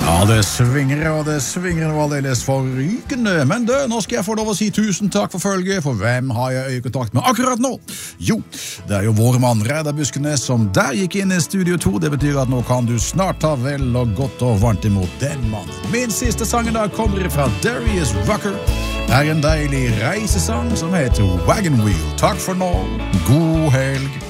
Ja, det svinger, og det svinger og aldeles forrykende. Men nå skal jeg få lov å si tusen takk for følget, for hvem har jeg øyekontakt med akkurat nå? Jo, det er jo vår mann Reidar Buskenes som der gikk inn i Studio 2. Det betyr at nå kan du snart ta vel og godt og varmt imot den mannen. Min siste sang i dag kommer fra Darius Rucker. Det er en deilig reisesang som heter Wagon Wheel. Takk for nå. God helg.